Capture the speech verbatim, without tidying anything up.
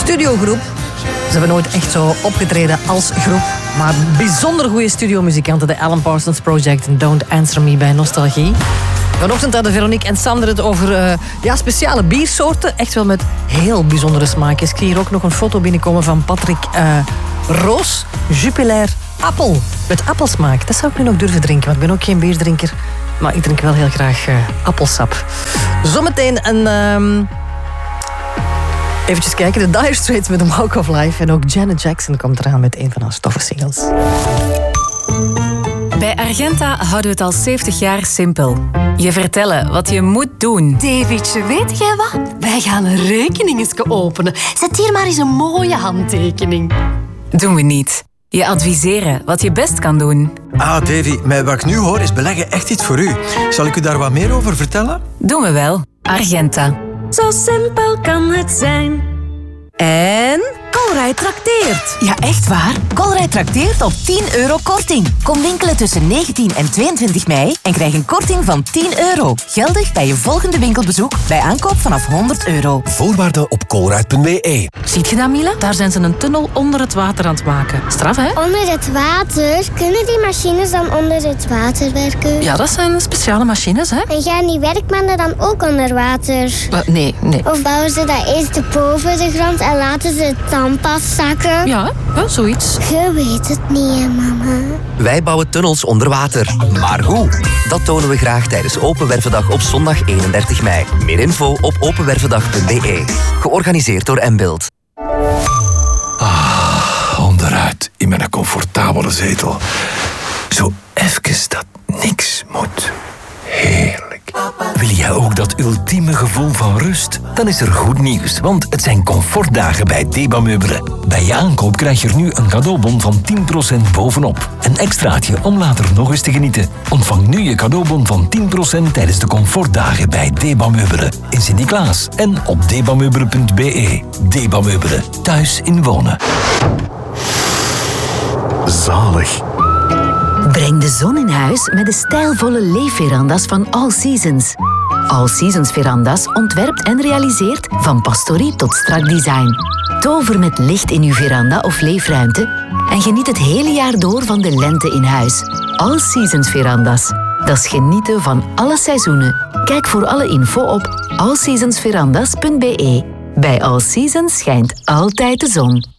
studiogroep. Ze hebben nooit echt zo opgetreden als groep. Maar bijzonder goede studiomuzikanten. De Alan Parsons Project en Don't Answer Me bij Nostalgie. Vanochtend hadden Veronique en Sander het over uh, ja, speciale biersoorten. Echt wel met heel bijzondere smaakjes. Ik zie hier ook nog een foto binnenkomen van Patrick uh, Roos. Jupiler appel. Met appelsmaak. Dat zou ik nu nog durven drinken, want ik ben ook geen bierdrinker. Maar ik drink wel heel graag uh, appelsap. Zometeen een... Um... Even kijken, de Dire Straits met The Walk of Life. En ook Janet Jackson komt eraan met een van haar toffe singles. Bij Argenta houden we het al zeventig jaar simpel. Je vertellen wat je moet doen. Davidje, weet jij wat? Wij gaan een rekening openen. Zet hier maar eens een mooie handtekening. Doen we niet. Je adviseren wat je best kan doen. Ah, Davy, met wat ik nu hoor is beleggen echt iets voor u. Zal ik u daar wat meer over vertellen? Doen we wel. Argenta. Zo simpel kan het zijn. En Colruyt trakteert. Ja, echt waar? Colruyt trakteert op tien euro korting. Kom winkelen tussen negentien en tweeëntwintig mei en krijg een korting van tien euro. Geldig bij je volgende winkelbezoek bij aankoop vanaf honderd euro. Voorwaarden op colruyt punt b e. Ziet je dat, Mila? Daar zijn ze een tunnel onder het water aan het maken. Straf, hè? Onder het water? Kunnen die machines dan onder het water werken? Ja, dat zijn speciale machines, hè? En gaan die werkmannen dan ook onder water? Uh, nee, nee. Of bouwen ze dat eerst boven de grond en laten ze het dan pas zakken? Ja, ja, zoiets. Je weet het niet, hè, mama. Wij bouwen tunnels onder water. Maar hoe? Dat tonen we graag tijdens Open Wervendag op zondag eenendertig mei. Meer info op openwervendag punt b e. Georganiseerd door M-Build. Ah, onderuit in mijn comfortabele zetel. Zo even dat niks moet. Heerlijk. Wil jij ook dat ultieme gevoel van rust? Dan is er goed nieuws, want het zijn comfortdagen bij Deba Meubelen. Bij je aankoop krijg je er nu een cadeaubon van tien procent bovenop. Een extraatje om later nog eens te genieten. Ontvang nu je cadeaubon van tien procent tijdens de comfortdagen bij Deba Meubelen. In Sint-Niklaas en op debameubelen punt b e. Deba Meubelen, thuis in wonen. Zalig. Breng de zon in huis met de stijlvolle leefveranda's van All Seasons. All Seasons veranda's ontwerpt en realiseert van pastorie tot strak design. Tover met licht in uw veranda of leefruimte en geniet het hele jaar door van de lente in huis. All Seasons veranda's. Dat is genieten van alle seizoenen. Kijk voor alle info op all seasons verandas punt b e. Bij All Seasons schijnt altijd de zon.